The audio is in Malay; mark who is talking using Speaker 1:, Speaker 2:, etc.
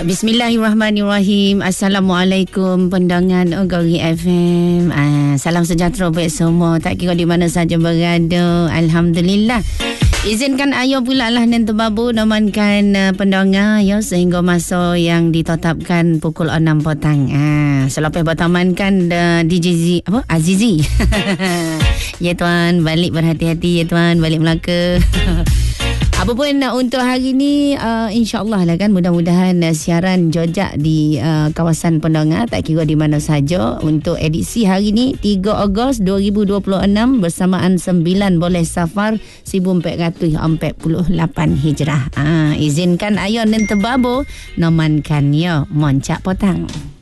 Speaker 1: Bismillahirrahmanirrahim. Assalamualaikum pendengar Ogori FM. Salam sejahtera buat semua, tak kira di mana saja berada. Alhamdulillah. Izinkan ayo pula lah nan terbabu namankan pendengar ya sehingga masa yang ditetapkan pukul 6 petang. Selepas bertamankan DJ Azizi. Ya tuan, balik berhati-hati ya tuan, balik Melaka. Apapun untuk hari ni, insyaAllah lah kan, mudah-mudahan siaran jojak di kawasan pendengar tak kira di mana saja. Untuk edisi hari ni 3 Ogos 2026 bersamaan 9 Boleh Safar 1448 Hijrah. Izinkan ayo nan terbabo namankan ya moncak potang.